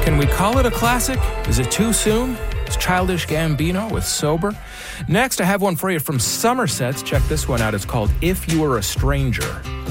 Can we call it a classic? Is it too soon? It's Childish Gambino with Sober. Next, I have one for you from Somerset. Check this one out. It's called If You Were a Stranger.